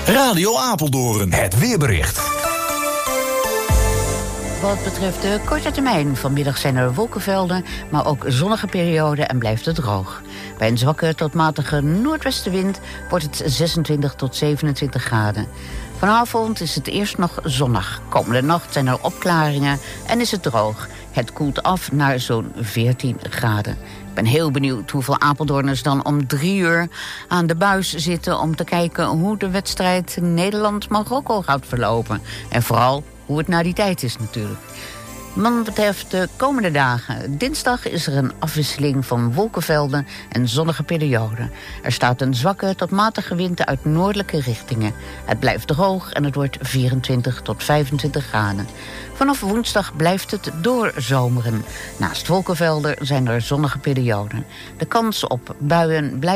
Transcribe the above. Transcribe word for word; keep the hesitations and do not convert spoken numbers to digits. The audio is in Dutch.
Radio Apeldoorn. Het weerbericht. Wat betreft de korte termijn, vanmiddag zijn er wolkenvelden, maar ook zonnige perioden en blijft het droog. Bij een zwakke tot matige noordwestenwind wordt het zesentwintig tot zevenentwintig graden. Vanavond is het eerst nog zonnig. Komende nacht zijn er opklaringen en is het droog. Het koelt af naar zo'n veertien graden. Ik ben heel benieuwd hoeveel Apeldoorners dan om drie uur aan de buis zitten om te kijken hoe de wedstrijd Nederland-Marokko gaat verlopen. En vooral hoe het na die tijd is natuurlijk. Wat betreft de komende dagen. Dinsdag is er een afwisseling van wolkenvelden en zonnige perioden. Er staat een zwakke tot matige wind uit noordelijke richtingen. Het blijft droog en het wordt vierentwintig tot vijfentwintig graden. Vanaf woensdag blijft het doorzomeren. Naast wolkenvelden zijn er zonnige perioden. De kans op buien blijft